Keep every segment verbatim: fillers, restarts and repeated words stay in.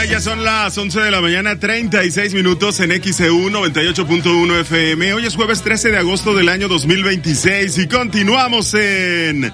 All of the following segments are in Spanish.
caray, ya son las once de la mañana, treinta y seis minutos en X E U noventa y ocho punto uno F M. Hoy es jueves trece de agosto del año dos mil veintiséis y continuamos en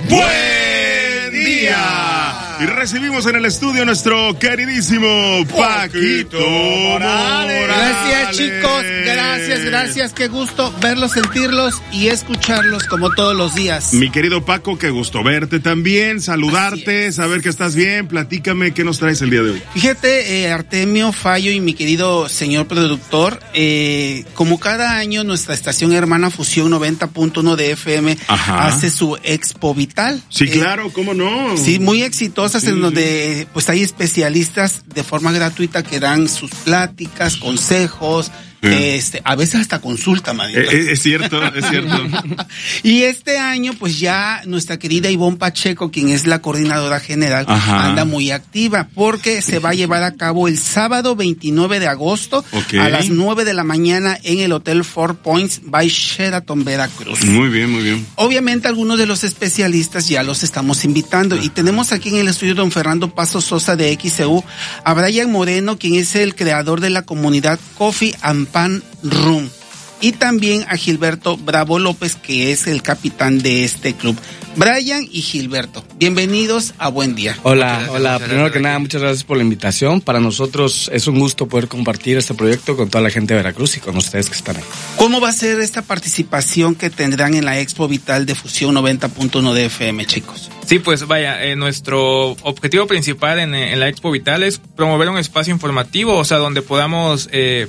Buen Día. Y recibimos en el estudio a nuestro queridísimo Paquito Morales. Gracias, chicos, gracias, gracias, qué gusto verlos, sentirlos y escucharlos como todos los días. Mi querido Paco, qué gusto verte también, saludarte, saber que estás bien. Platícame, ¿qué nos traes el día de hoy? Fíjate, eh, Artemio, Fallo y mi querido señor productor, eh, como cada año nuestra estación hermana Fusión noventa punto uno de F M Ajá. hace su Expo Vital. Sí, eh, claro, ¿cómo no? Sí, muy exitosa. Sí, en donde sí. pues hay especialistas de forma gratuita que dan sus pláticas, consejos, sí. este, a veces hasta consulta, manito. Es, es cierto, es cierto. Y este año, pues ya nuestra querida Ivonne Pacheco, quien es la coordinadora general, Ajá. anda muy activa porque se va a llevar a cabo el sábado veintinueve de agosto okay. a las nueve de la mañana en el Hotel Four Points by Sheraton, Veracruz. Muy bien, muy bien. Obviamente algunos de los especialistas ya los estamos invitando Ajá. y tenemos aquí en el estudio don Fernando Paso Sosa de X E U, a Brian Moreno, quien es el creador de la comunidad Coffee and Pan Room, y también a Gilberto Bravo López, que es el capitán de este club. Brian y Gilberto, bienvenidos a Buen Día. Hola, gracias, hola, gracias, primero gracias. que nada, muchas gracias por la invitación. Para nosotros es un gusto poder compartir este proyecto con toda la gente de Veracruz y con ustedes que están ahí. ¿Cómo va a ser esta participación que tendrán en la Expo Vital de Fusión noventa punto uno de F M, chicos? Sí, pues vaya, eh, nuestro objetivo principal en, en la Expo Vital es promover un espacio informativo, o sea, donde podamos eh,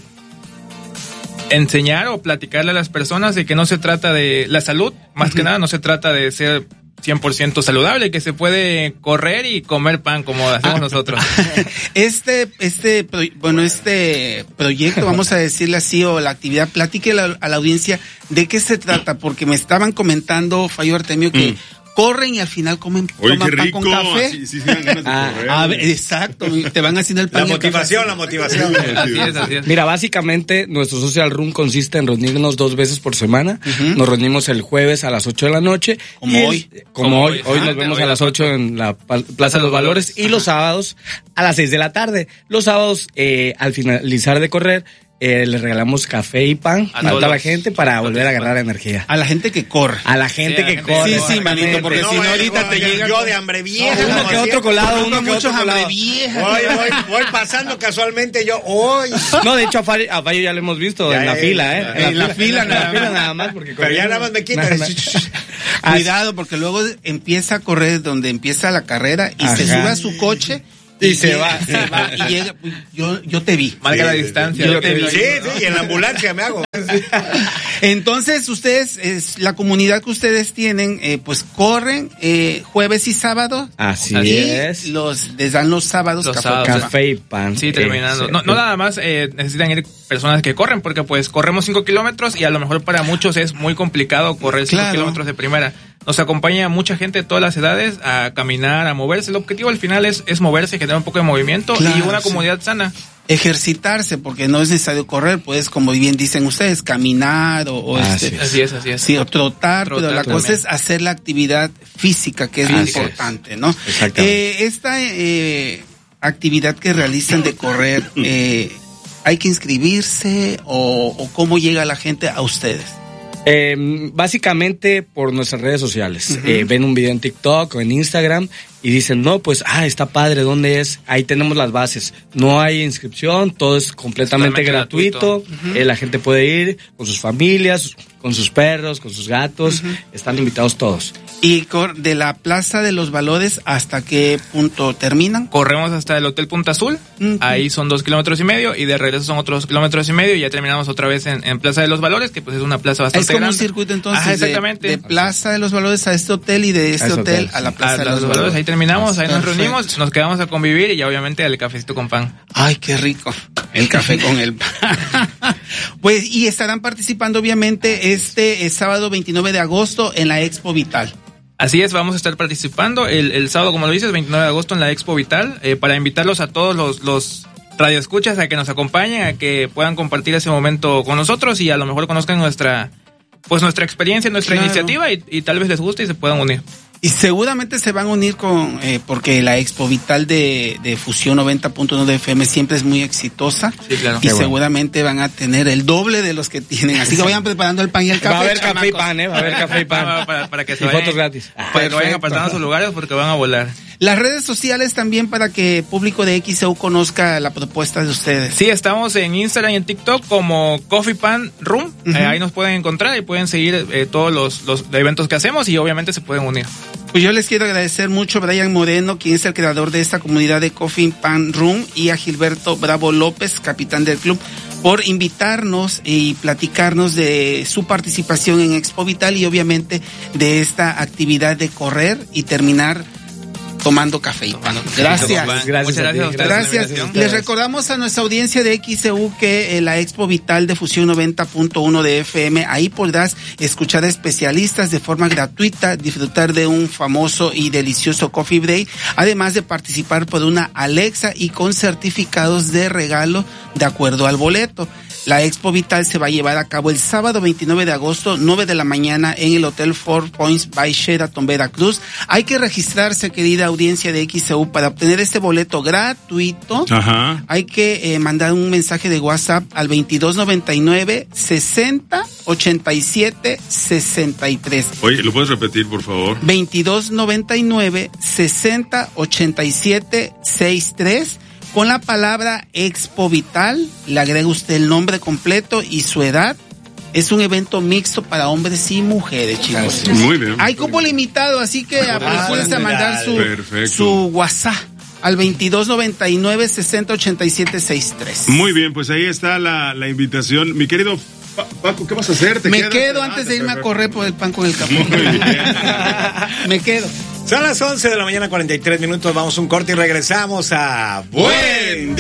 enseñar o platicarle a las personas de que no se trata de la salud, más uh-huh. que nada, no se trata de ser cien por ciento saludable, que se puede correr y comer pan como hacemos ah, nosotros. Este, este, bueno, este proyecto, vamos a decirle así, o la actividad, platique a la, a la audiencia de qué se trata, porque me estaban comentando, Fallo Artemio, que mm. corren y al final comen Oye, toman pan rico. con café. Sí, sí, sí, dan ganas de ah, correr. A ver, exacto, te van haciendo el pan. La motivación, la motivación. Así es, así es. Mira, básicamente nuestro social room consiste en reunirnos dos veces por semana. Uh-huh. Nos reunimos el jueves a las ocho de la noche. Como hoy. El, como, como hoy. Hoy nos vemos hoy a las ocho en la Plaza de los Valores. Y los sábados a las seis de la tarde. Los sábados, eh, al finalizar de correr, Eh, les regalamos café y pan a, a toda la gente para volver a agarrar energía. A la gente que corre. A la gente sí, que gente corre. Sí, sí, manito, porque no, si no ahorita te llega. Yo de hambre vieja. No, uno que otro colado, uno que muchos otro hambre vieja. Voy, voy, voy pasando casualmente yo hoy. No, de hecho a Fallo, a Fallo ya lo hemos visto ya en la es, fila, ¿eh? En, en la, la fila, en la fila nada más. Porque pero ya nada más me quitan. Cuidado, porque luego empieza a correr donde empieza la carrera y Ajá. se sube a su coche. Y, y se llega, va. Se va y llega. Yo, yo te vi. Marca sí, la distancia. Yo, yo te vi. vi. Sí, sí, y en la ambulancia me hago. Entonces, ustedes, es, la comunidad que ustedes tienen, eh, pues corren eh, jueves y sábado. Así y es. Los, les dan los sábados, los café, sábados café y pan. Sí, terminando. Eh, no, no nada más eh, necesitan ir personas que corren, porque pues corremos cinco kilómetros y a lo mejor para muchos es muy complicado correr cinco claro. kilómetros de primera. Nos acompaña mucha gente de todas las edades a caminar, a moverse. El objetivo al final es, es moverse, generar un poco de movimiento claro, y una comunidad sí. sana. Ejercitarse, porque no es necesario correr, pues como bien dicen ustedes, caminar o, o ah, este, sí. así es, así es. Sí, o trotar, trotar pero la cosa es hacer la actividad física, que es lo importante, es. ¿no? Exactamente. Eh, esta eh, actividad que realizan de correr, eh, ¿hay que inscribirse o, o cómo llega la gente a ustedes? Eh, básicamente por nuestras redes sociales. Uh-huh. Eh, ven un video en TikTok o en Instagram y dicen, no, pues, ah, está padre, ¿dónde es? Ahí tenemos las bases. No hay inscripción, todo es completamente gratuito. gratuito. Uh-huh. Eh, la gente puede ir con sus familias, con sus perros, con sus gatos. Uh-huh. Están invitados todos. ¿Y de la Plaza de los Valores hasta qué punto terminan? Corremos hasta el Hotel Punta Azul. Uh-huh. Ahí son dos kilómetros y medio y de regreso son otros kilómetros y medio y ya terminamos otra vez en, en Plaza de los Valores, que pues es una plaza bastante grande. Es como grande. Un circuito entonces. Ajá, exactamente. De, de Plaza de los Valores a este hotel y de este hotel, hotel a la Plaza a de los, los Valores. Valores. Ahí terminamos, ahí nos reunimos, nos quedamos a convivir y ya obviamente el cafecito con pan. Ay, qué rico. El café con el pan. Pues, y estarán participando obviamente este el sábado veintinueve de agosto en la Expo Vital. Así es, vamos a estar participando el, el sábado, como lo dices, veintinueve de agosto en la Expo Vital, eh, para invitarlos a todos los, los radioescuchas a que nos acompañen, a que puedan compartir ese momento con nosotros y a lo mejor conozcan nuestra, pues nuestra experiencia, nuestra claro. iniciativa y, y tal vez les guste y se puedan unir. Y seguramente se van a unir con, eh, porque la Expo Vital de, de Fusión noventa punto uno de F M siempre es muy exitosa. Sí, claro. Y Qué seguramente van a tener el doble de los que tienen. Así que vayan preparando el pan y el café. Va a haber chamacos. café y pan, ¿eh? Va a haber café y pan. Para, para, para que se y vayan, fotos gratis. para que vayan Perfecto. apartando sus lugares porque van a volar. Las redes sociales también para que el público de X E U conozca la propuesta de ustedes. Sí, estamos en Instagram y en TikTok como Coffee Pan Room. Uh-huh. Eh, ahí nos pueden encontrar y pueden seguir eh, todos los, los eventos que hacemos y obviamente se pueden unir. Pues yo les quiero agradecer mucho a Brian Moreno, quien es el creador de esta comunidad de Coffee Pan Room, y a Gilberto Bravo López, capitán del club, por invitarnos y platicarnos de su participación en Expo Vital y obviamente de esta actividad de correr y terminar tomando café y pan. Gracias. Muchas Gracias a ti, gracias a ustedes. Gracias. por la invitación. Les recordamos a nuestra audiencia de X E U que eh, la Expo Vital de Fusión noventa punto uno de F M, ahí podrás escuchar a especialistas de forma gratuita, disfrutar de un famoso y delicioso coffee break, además de participar por una Alexa y con certificados de regalo de acuerdo al boleto. La Expo Vital se va a llevar a cabo el sábado veintinueve de agosto, nueve de la mañana, en el Hotel Four Points by Sheraton Veracruz. Hay que registrarse, querida audiencia de X E U, para obtener este boleto gratuito. Ajá. Hay que eh, mandar un mensaje de WhatsApp al veintidós noventa y nueve sesenta ochenta y siete sesenta y tres. Oye, ¿lo puedes repetir, por favor? veintidós noventa y nueve sesenta ochenta y siete sesenta y tres. Con la palabra Expo Vital, le agrega usted el nombre completo y su edad. Es un evento mixto para hombres y mujeres, chicos. Muy bien. Hay cupo limitado, así que apresúrense a mandar su, Perfecto. su WhatsApp al veintidós noventa y nueve sesenta ochenta y siete sesenta y tres. Muy bien, pues ahí está la, la invitación. Mi querido Pa- Paco, ¿qué vas a hacer? ¿Te Me quedas? quedo Ah, antes de irme a perfecto. correr por el pan con el café. Muy bien. Me quedo. Son las once de la mañana, cuarenta y tres minutos. Vamos a un corte y regresamos a Buen